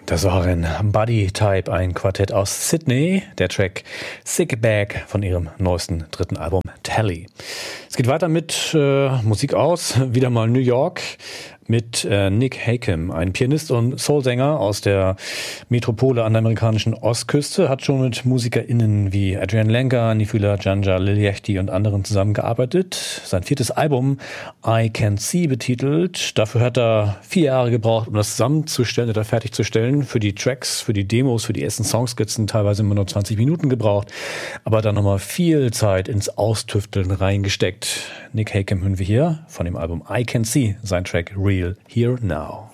Das waren Buddy Type, ein Quartett aus Sydney, der Track Sick Bag von ihrem neuesten dritten Album Tally. Es geht weiter mit Musik aus, wieder mal New York, mit Nick Hakim, ein Pianist und Soulsänger aus der Metropole an der amerikanischen Ostküste, hat schon mit MusikerInnen wie Adrian Lenker, Nifula Janja, Lil Yachty und anderen zusammengearbeitet. Sein 4. Album I Can See betitelt. Dafür hat er 4 Jahre gebraucht, um das zusammenzustellen oder fertigzustellen. Für die Tracks, für die Demos, für die ersten Songskizzen teilweise immer nur 20 Minuten gebraucht, aber dann nochmal viel Zeit ins Austüfteln reingesteckt. Nick Hakim hören wir hier von dem Album I Can See, sein Track Real Here Now.